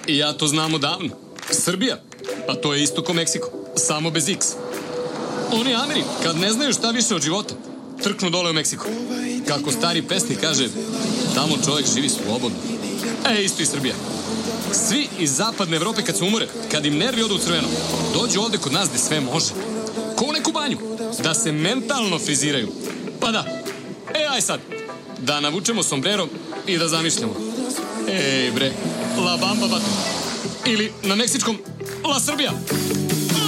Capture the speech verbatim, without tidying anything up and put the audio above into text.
I ja to znam odavno. Srbija, a to je isto ko Meksiko, samo bez X. Oni Ameri, kad ne znaju šta više od života, trknu dole u Meksiko. Kako stari pesnik kaže, tamo čovjek živi slobodno. E, isto i Srbija. Svi iz zapadne Evrope kad se umore, kad im nervi odu u crveno, dođu ovde kod nas gde sve može. Ko u neku banju, da se mentalno friziraju. Pa da, e, aj sad, da navučemo sombrero i da zamišljamo. Ej bre, La Bamba Bato. Ili na meksičkom La Srbija.